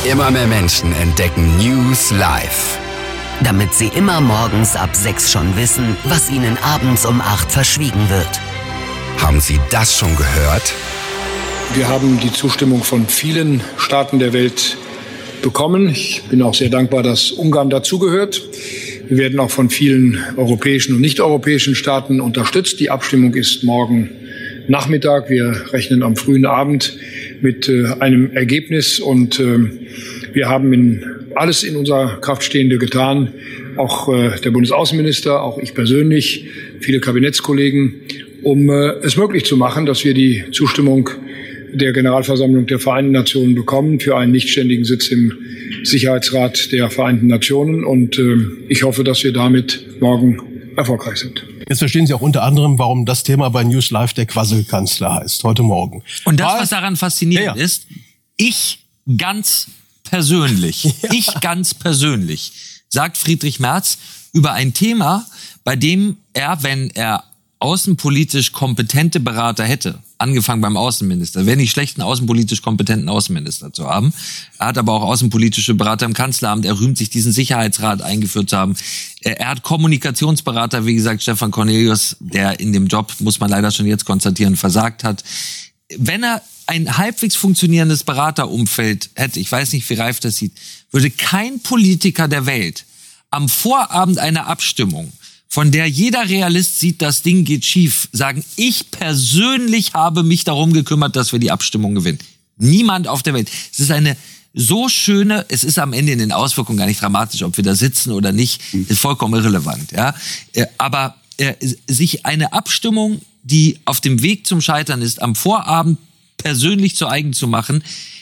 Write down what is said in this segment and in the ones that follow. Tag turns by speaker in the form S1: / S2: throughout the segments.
S1: Immer mehr Menschen entdecken News Live.
S2: Damit sie immer morgens ab 6 schon wissen, was ihnen abends um 8 verschwiegen wird.
S1: Haben Sie das schon gehört?
S3: Wir haben die Zustimmung von vielen Staaten der Welt bekommen. Ich bin auch sehr dankbar, dass Ungarn dazugehört. Wir werden auch von vielen europäischen und nicht-europäischen Staaten unterstützt. Die Abstimmung ist morgen Nachmittag. Wir rechnen am frühen Abend mit einem Ergebnis und wir haben alles in unserer Kraft Stehende getan. Auch der Bundesaußenminister, auch ich persönlich, viele Kabinettskollegen, um es möglich zu machen, dass wir die Zustimmung der Generalversammlung der Vereinten Nationen bekommen für einen nichtständigen Sitz im Sicherheitsrat der Vereinten Nationen. Und ich hoffe, dass wir damit morgen erfolgreich sind.
S4: Jetzt verstehen Sie auch unter anderem, warum das Thema bei News Live der Quasselkanzler heißt, heute Morgen.
S5: Und das, was daran faszinierend ist, ich ganz persönlich, sagt Friedrich Merz über ein Thema, bei dem er, wenn er außenpolitisch kompetente Berater hätte, angefangen beim Außenminister, wäre nicht schlecht, einen außenpolitisch kompetenten Außenminister zu haben. Er hat aber auch außenpolitische Berater im Kanzleramt. Er rühmt sich, diesen Sicherheitsrat eingeführt zu haben. Er hat Kommunikationsberater, wie gesagt, Stefan Cornelius, der in dem Job, muss man leider schon jetzt konstatieren, versagt hat. Wenn er ein halbwegs funktionierendes Beraterumfeld hätte, ich weiß nicht, wie Reif das sieht, würde kein Politiker der Welt am Vorabend einer Abstimmung, von der jeder Realist sieht, das Ding geht schief, sagen, ich persönlich habe mich darum gekümmert, dass wir die Abstimmung gewinnen. Niemand auf der Welt. Es ist eine so schöne, es ist am Ende in den Auswirkungen gar nicht dramatisch, ob wir da sitzen oder nicht, ist vollkommen irrelevant. Ja? Aber sich eine Abstimmung, die auf dem Weg zum Scheitern ist, am Vorabend persönlich zu eigen zu machen.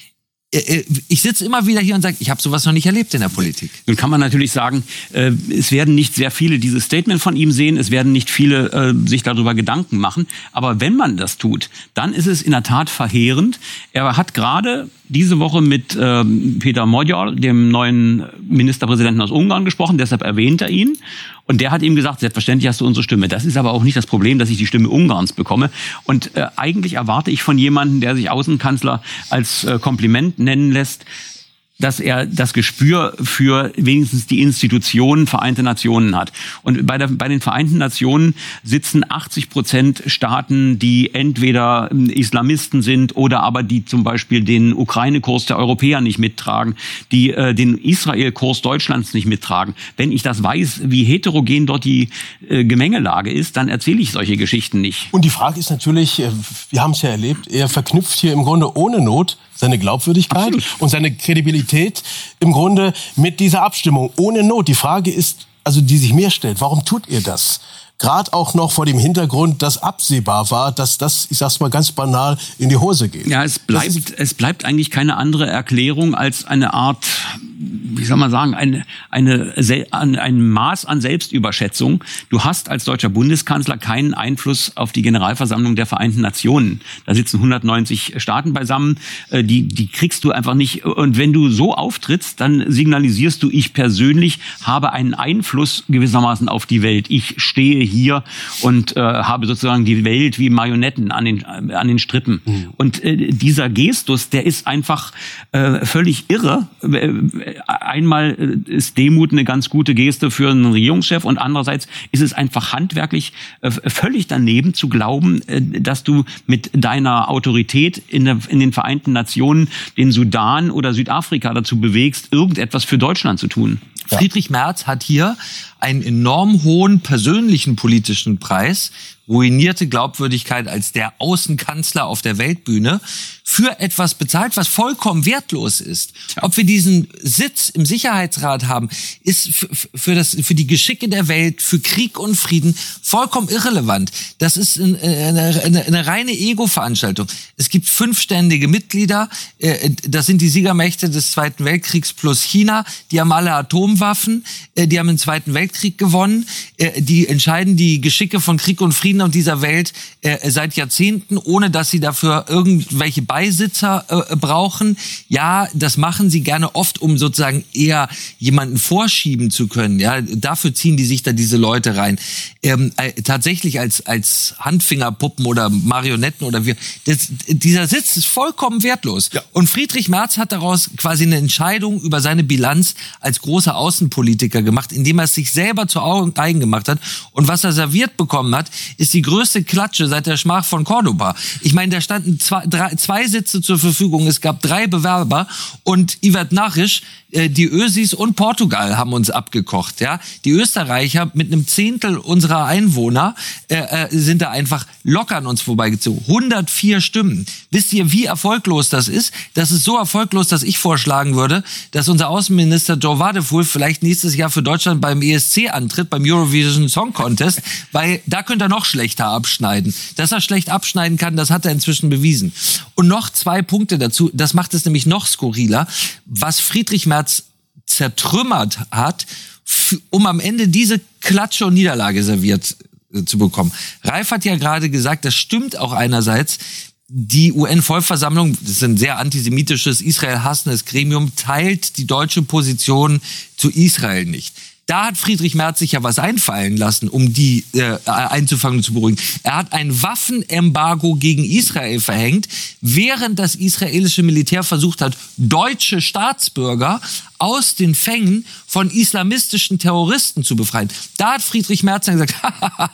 S5: Ich sitze immer wieder hier und sage, ich habe sowas noch nicht erlebt in der Politik.
S6: Nun kann man natürlich sagen, es werden nicht sehr viele dieses Statement von ihm sehen, es werden nicht viele sich darüber Gedanken machen. Aber wenn man das tut, dann ist es in der Tat verheerend. Er hat gerade diese Woche mit Péter Magyar, dem neuen Ministerpräsidenten aus Ungarn, gesprochen, deshalb erwähnt er ihn. Und der hat ihm gesagt, selbstverständlich hast du unsere Stimme. Das ist aber auch nicht das Problem, dass ich die Stimme Ungarns bekomme. Und eigentlich erwarte ich von jemandem, der sich Außenkanzler als Kompliment nennen lässt, dass er das Gespür für wenigstens die Institutionen Vereinte Nationen hat. Und bei den Vereinten Nationen sitzen 80% Staaten, die entweder Islamisten sind oder aber die zum Beispiel den Ukraine-Kurs der Europäer nicht mittragen, die den Israel-Kurs Deutschlands nicht mittragen. Wenn ich das weiß, wie heterogen dort die Gemengelage ist, dann erzähle ich solche Geschichten nicht.
S4: Und die Frage ist natürlich, wir haben es ja erlebt, er verknüpft hier im Grunde ohne Not seine Glaubwürdigkeit und seine Kredibilität im Grunde mit dieser Abstimmung. Ohne Not. Die Frage ist, also die sich mir stellt, warum tut ihr das? Gerade auch noch vor dem Hintergrund, dass absehbar war, dass das, ich sag's mal ganz banal, in die Hose geht.
S6: Ja, es bleibt eigentlich keine andere Erklärung als eine Art, wie soll man sagen, ein Maß an Selbstüberschätzung. Du hast als deutscher Bundeskanzler keinen Einfluss auf die Generalversammlung der Vereinten Nationen. Da sitzen 190 Staaten beisammen, die kriegst du einfach nicht. Und wenn du so auftrittst, dann signalisierst du, ich persönlich habe einen Einfluss gewissermaßen auf die Welt. Ich stehe hier und habe sozusagen die Welt wie Marionetten an den Strippen. Und dieser Gestus, der ist einfach völlig irre. Einmal ist Demut eine ganz gute Geste für einen Regierungschef und andererseits ist es einfach handwerklich völlig daneben zu glauben, dass du mit deiner Autorität in den Vereinten Nationen den Sudan oder Südafrika dazu bewegst, irgendetwas für Deutschland zu tun.
S5: Ja. Friedrich Merz hat hier einen enorm hohen persönlichen politischen Preis, ruinierte Glaubwürdigkeit als der Außenkanzler auf der Weltbühne, für etwas bezahlt, was vollkommen wertlos ist. Ob wir diesen Sitz im Sicherheitsrat haben, ist für die Geschicke der Welt, für Krieg und Frieden vollkommen irrelevant. Das ist eine reine Ego-Veranstaltung. Es gibt 5 ständige Mitglieder, das sind die Siegermächte des Zweiten Weltkriegs plus China, die haben alle Atomwaffen. Atomwaffen, die haben den Zweiten Weltkrieg gewonnen, die entscheiden die Geschicke von Krieg und Frieden auf dieser Welt seit Jahrzehnten, ohne dass sie dafür irgendwelche Beisitzer brauchen. Ja, das machen sie gerne oft, um sozusagen eher jemanden vorschieben zu können. Ja, dafür ziehen die sich da diese Leute rein. Tatsächlich als Handfingerpuppen oder Marionetten oder dieser Sitz ist vollkommen wertlos. Ja. Und Friedrich Merz hat daraus quasi eine Entscheidung über seine Bilanz als großer Außenpolitiker gemacht, indem er es sich selber zu eigen gemacht hat. Und was er serviert bekommen hat, ist die größte Klatsche seit der Schmach von Cordoba. Ich meine, da standen zwei Sitze zur Verfügung, es gab 3 Bewerber und Yvette Nachrisch, die Ösis und Portugal haben uns abgekocht. Ja, die Österreicher mit einem Zehntel unserer Einwohner sind da einfach locker an uns vorbeigezogen. 104 Stimmen. Wisst ihr, wie erfolglos das ist? Das ist so erfolglos, dass ich vorschlagen würde, dass unser Außenminister Joe Wadefuhl vielleicht nächstes Jahr für Deutschland beim ESC antritt, beim Eurovision Song Contest, weil da könnte er noch schlechter abschneiden. Dass er schlecht abschneiden kann, das hat er inzwischen bewiesen. Und noch 2 Punkte dazu, das macht es nämlich noch skurriler, was Friedrich Merz zertrümmert hat, um am Ende diese Klatsche und Niederlage serviert zu bekommen. Ralf hat ja gerade gesagt, das stimmt auch einerseits, die UN-Vollversammlung, das ist ein sehr antisemitisches, Israel-hassendes Gremium, teilt die deutsche Position zu Israel nicht. Da hat Friedrich Merz sich ja was einfallen lassen, um die einzufangen und zu beruhigen. Er hat ein Waffenembargo gegen Israel verhängt, während das israelische Militär versucht hat, deutsche Staatsbürger aus den Fängen von islamistischen Terroristen zu befreien. Da hat Friedrich Merz dann gesagt,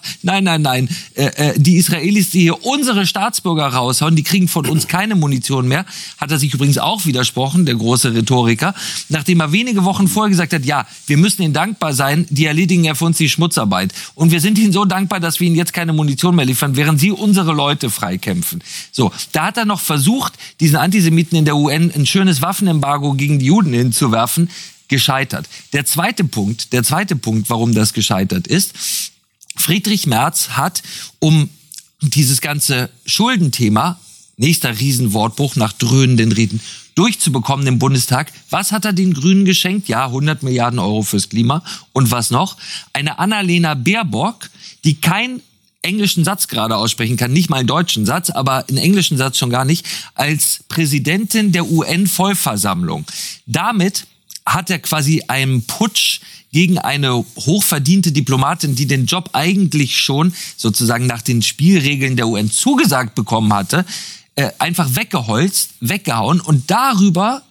S5: nein, die Israelis, die hier unsere Staatsbürger raushauen, die kriegen von uns keine Munition mehr. Hat er sich übrigens auch widersprochen, der große Rhetoriker, nachdem er wenige Wochen vorher gesagt hat, ja, wir müssen ihnen dankbar sein, die erledigen ja für uns die Schmutzarbeit. Und wir sind ihnen so dankbar, dass wir ihnen jetzt keine Munition mehr liefern, während sie unsere Leute freikämpfen. So, da hat er noch versucht, diesen Antisemiten in der UN ein schönes Waffenembargo gegen die Juden hinzuwerfen, gescheitert. Der zweite Punkt, warum das gescheitert ist, Friedrich Merz hat, um dieses ganze Schuldenthema, nächster Riesenwortbruch nach dröhnenden Reden, durchzubekommen im Bundestag, was hat er den Grünen geschenkt? Ja, 100 Milliarden Euro fürs Klima. Und was noch? Eine Annalena Baerbock, die kein englischen Satz gerade aussprechen kann, nicht mal einen deutschen Satz, aber einen englischen Satz schon gar nicht, als Präsidentin der UN-Vollversammlung. Damit hat er quasi einen Putsch gegen eine hochverdiente Diplomatin, die den Job eigentlich schon sozusagen nach den Spielregeln der UN zugesagt bekommen hatte, einfach weggehauen. Und darüber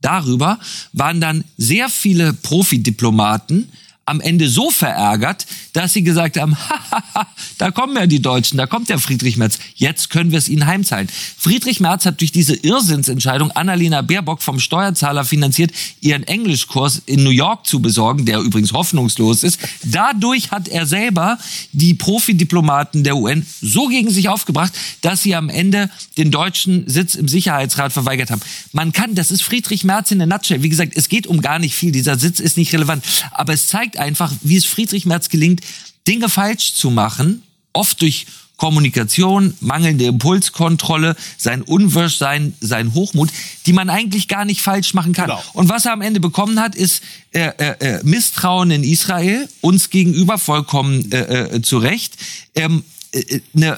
S5: waren dann sehr viele Profidiplomaten am Ende so verärgert, dass sie gesagt haben, da kommen ja die Deutschen, da kommt der Friedrich Merz, jetzt können wir es ihnen heimzahlen. Friedrich Merz hat durch diese Irrsinnsentscheidung Annalena Baerbock vom Steuerzahler finanziert, ihren Englischkurs in New York zu besorgen, der übrigens hoffnungslos ist. Dadurch hat er selber die Profidiplomaten der UN so gegen sich aufgebracht, dass sie am Ende den deutschen Sitz im Sicherheitsrat verweigert haben. Das ist Friedrich Merz in a nutshell. Wie gesagt, es geht um gar nicht viel, dieser Sitz ist nicht relevant, aber es zeigt einfach, wie es Friedrich Merz gelingt, Dinge falsch zu machen, oft durch Kommunikation, mangelnde Impulskontrolle, sein Unwirschsein, sein Hochmut, die man eigentlich gar nicht falsch machen kann. Genau. Und was er am Ende bekommen hat, ist Misstrauen in Israel, uns gegenüber vollkommen zu Recht, eine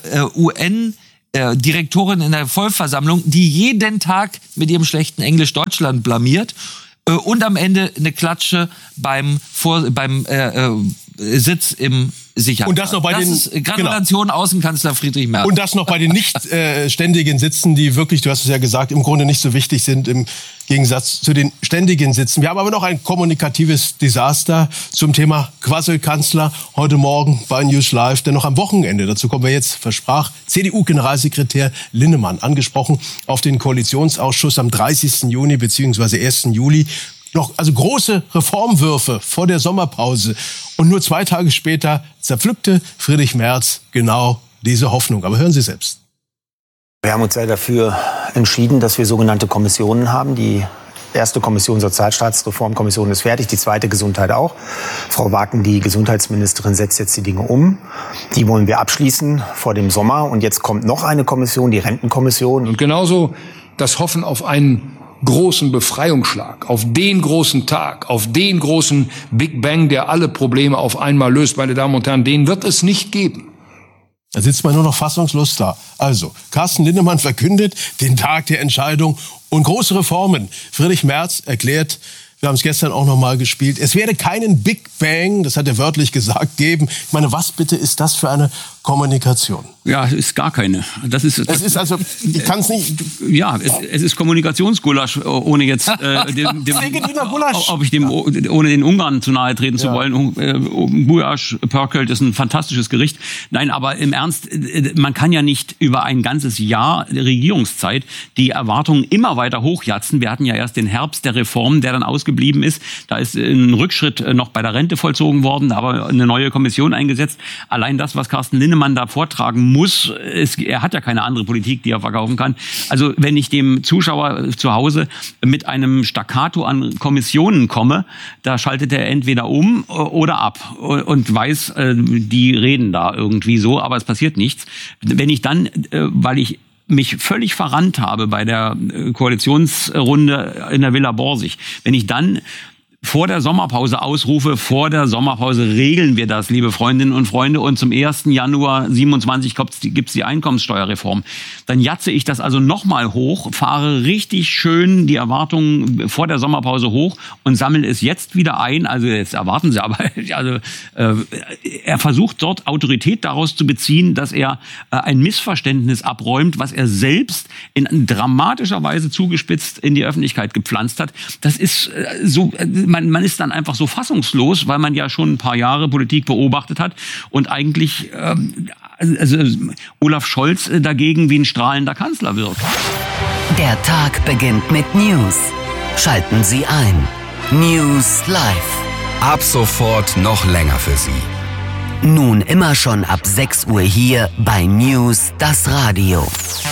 S5: UN-Direktorin in der Vollversammlung, die jeden Tag mit ihrem schlechten Englisch Deutschland blamiert, und am Ende eine Klatsche beim Sitz im Sicherheitsrat. Und das noch bei ist Gratulation Außenkanzler Friedrich Merz.
S4: Und das noch bei den nicht ständigen Sitzen, die wirklich, du hast es ja gesagt, im Grunde nicht so wichtig sind im Gegensatz zu den ständigen Sitzen. Wir haben aber noch ein kommunikatives Desaster zum Thema Quasselkanzler heute Morgen bei News Live, denn noch am Wochenende, dazu kommen wir jetzt, versprach CDU-Generalsekretär Linnemann, angesprochen auf den Koalitionsausschuss am 30. Juni bzw. 1. Juli, also große Reformwürfe vor der Sommerpause. Und nur 2 Tage später zerpflückte Friedrich Merz genau diese Hoffnung. Aber hören Sie selbst.
S7: Wir haben uns ja dafür entschieden, dass wir sogenannte Kommissionen haben. Die erste Kommission, Sozialstaatsreformkommission, ist fertig, die zweite Gesundheit auch. Frau Waken, die Gesundheitsministerin, setzt jetzt die Dinge um. Die wollen wir abschließen vor dem Sommer. Und jetzt kommt noch eine Kommission, die Rentenkommission.
S3: Und genauso das Hoffen auf einen großen Befreiungsschlag, auf den großen Tag, auf den großen Big Bang, der alle Probleme auf einmal löst, meine Damen und Herren, den wird es nicht geben.
S4: Da sitzt man nur noch fassungslos da. Also, Carsten Linnemann verkündet den Tag der Entscheidung und große Reformen. Friedrich Merz erklärt, wir haben es gestern auch noch mal gespielt, es werde keinen Big Bang, das hat er wörtlich gesagt, geben. Ich meine, was bitte ist das für eine Kommunikation?
S6: Ja, es ist gar keine. Das ist
S4: also, ich kann es nicht.
S6: Ja, es ist Kommunikationsgulasch, ohne jetzt ohne den Ungarn zu nahe treten zu wollen. Gulyás Pörkölt ist ein fantastisches Gericht. Nein, aber im Ernst, man kann ja nicht über ein ganzes Jahr der Regierungszeit die Erwartungen immer weiter hochjatzen. Wir hatten ja erst den Herbst der Reformen, der dann ausgeblieben ist. Da ist ein Rückschritt noch bei der Rente vollzogen worden, aber eine neue Kommission eingesetzt. Allein das, was Carsten Linnemann da vortragen muss, er hat ja keine andere Politik, die er verkaufen kann. Also wenn ich dem Zuschauer zu Hause mit einem Staccato an Kommissionen komme, da schaltet er entweder um oder ab und weiß, die reden da irgendwie so, aber es passiert nichts. Wenn ich dann, weil ich mich völlig verrannt habe bei der Koalitionsrunde in der Villa Borsig, wenn ich dann vor der Sommerpause ausrufe, vor der Sommerpause regeln wir das, liebe Freundinnen und Freunde, und zum 1. Januar 27 gibt's die Einkommenssteuerreform. Dann jatze ich das also nochmal hoch, fahre richtig schön die Erwartungen vor der Sommerpause hoch und sammle es jetzt wieder ein. Also jetzt erwarten Sie aber, er versucht dort Autorität daraus zu beziehen, dass er ein Missverständnis abräumt, was er selbst in dramatischer Weise zugespitzt in die Öffentlichkeit gepflanzt hat. Das ist so... Man ist dann einfach so fassungslos, weil man ja schon ein paar Jahre Politik beobachtet hat und eigentlich Olaf Scholz dagegen wie ein strahlender Kanzler wirkt.
S2: Der Tag beginnt mit News. Schalten Sie ein. News Live.
S1: Ab sofort noch länger für Sie.
S2: Nun immer schon ab 6 Uhr hier bei News, das Radio.